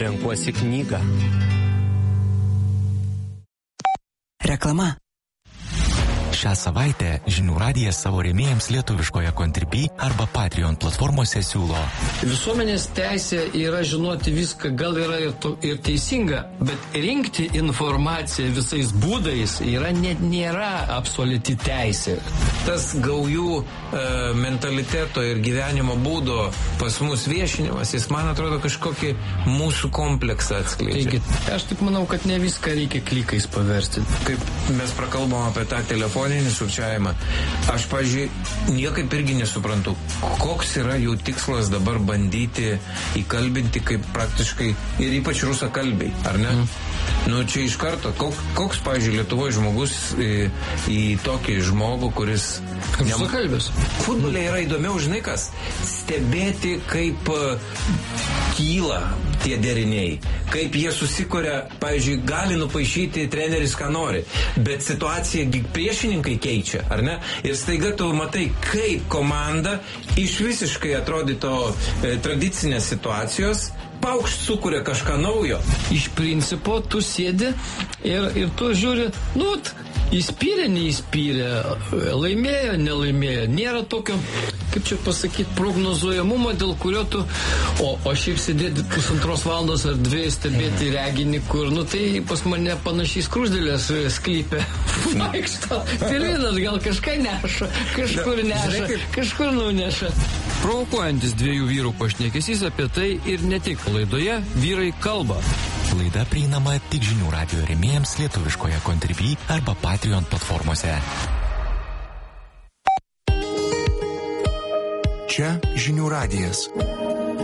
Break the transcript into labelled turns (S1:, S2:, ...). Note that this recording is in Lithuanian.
S1: renkuosi knygą.
S2: Reklama.
S3: Šią savaitę Žinių radijas savo rėmėjams lietuviškoje Contribui arba Patreon platformose siūlo.
S4: Visuomenės teisė yra žinoti viską, gal yra ir teisinga, bet rinkti informaciją visais būdais nėra absoliuti teisė.
S5: Tas gaujų mentaliteto ir gyvenimo būdo pas mus viešinimas, jis, man atrodo, kažkokį mūsų kompleksą atskleidžia.
S4: Taigi, aš taip manau, kad ne viską reikia klikais paversti.
S5: Kaip mes prakalbam apie tą telefoninį sukčiavimą, aš, pavyzdžiui, niekaip irgi nesuprantu, koks yra jų tikslas dabar bandyti įkalbinti kaip praktiškai ir ypač rusakalbiai, ar ne? Nu, čia iš karto, koks, pavyzdžiui, Lietuvoje žmogus į tokį žmogų, kuris...
S4: Rusakalbis.
S5: Futbole yra įdomiau, žinai kas, stebėti, kaip kyla tie deriniai, kaip jie susikuria, pavyzdžiui, gali nupaišyti treneris, ką nori, bet situacija priešininkai keičia, ar ne? Ir staiga tu matai, kaip komanda iš visiškai atrodyto tradicinės situacijos paukšt sukuria kažką naujo.
S4: Iš principo tu sėdi ir tu žiūri, įspyrė, neįspyrė, laimėjo, nelaimėjo. Nėra tokio, kaip čia pasakyti, prognozuojamumo, dėl kurio tu, o šiaip sėdėti 1,5 valandos ar 2 stebėti reginį, kur, tai pas mane panašiai skruzdėlės sklypė. Vaikšto, pirminas gal kažką neša, kažkur neša, kažkur nuneša. Provokuojantis 2 vyrų pašnekesys apie tai ir ne tik laidoje Vyrai kalba.
S3: Laida prieinama tik Žinių radijo rėmėjams lietuviškoje Contribui arba Patreon platformose.
S6: Čia Žinių radijas.